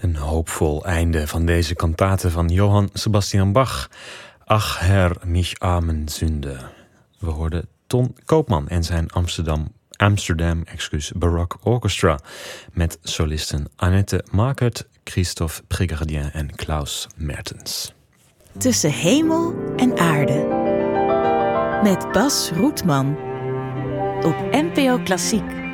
Een hoopvol einde van deze kantate van Johann Sebastian Bach. Ach, Herr, mich armen Sünde. We hoorden Ton Koopman en zijn Amsterdam Baroque Orchestra met solisten Annette Markert, Christophe Prégardien en Klaus Mertens. Tussen hemel en aarde met Bas Roetman op NPO Klassiek.